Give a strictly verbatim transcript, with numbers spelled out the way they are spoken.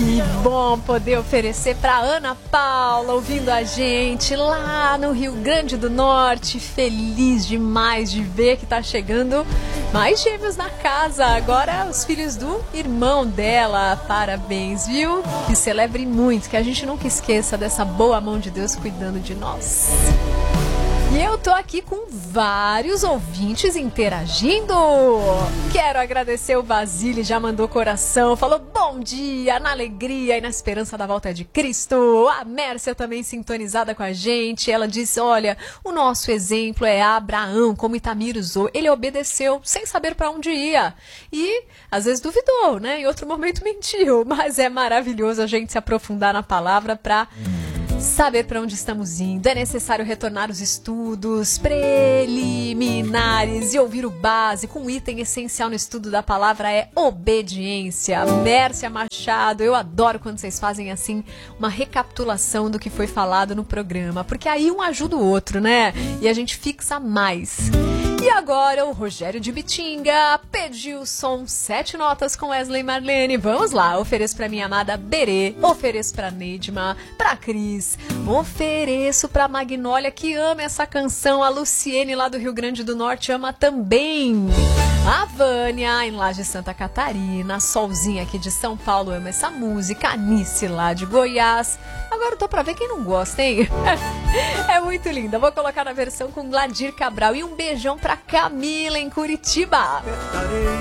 Que bom poder oferecer para Ana Paula, ouvindo a gente lá no Rio Grande do Norte. Feliz demais de ver que tá chegando mais gêmeos na casa. Agora os filhos do irmão dela. Parabéns, viu? Que celebre muito, que a gente nunca esqueça dessa boa mão de Deus cuidando de nós. E eu tô aqui com vários ouvintes interagindo. Quero agradecer o Basílio, já mandou coração, falou bom dia, na alegria e na esperança da volta de Cristo. A Mércia também sintonizada com a gente. Ela disse, olha, o nosso exemplo é Abraão, como Itamir usou. Ele obedeceu sem saber para onde ia. E às vezes duvidou, né? Em outro momento mentiu. Mas é maravilhoso a gente se aprofundar na palavra para saber para onde estamos indo. É necessário retornar os estudos preliminares e ouvir o básico. Um item essencial no estudo da palavra é obediência. Mércia Machado, eu adoro quando vocês fazem assim uma recapitulação do que foi falado no programa, porque aí um ajuda o outro, né? E a gente fixa mais. E agora o Rogério de Bitinga pediu o som Sete Notas com Wesley e Marlene. Vamos lá, ofereço pra minha amada Berê, ofereço pra Neidma, pra Cris, ofereço pra Magnólia, que ama essa canção. A Luciene lá do Rio Grande do Norte ama também. A Vânia, em Laje Santa Catarina, a Solzinha aqui de São Paulo ama essa música. A Nice lá de Goiás. Agora eu tô pra ver quem não gosta, hein? É muito linda. Vou colocar na versão com Gladir Cabral. E um beijão pra Camila em Curitiba. Apertarei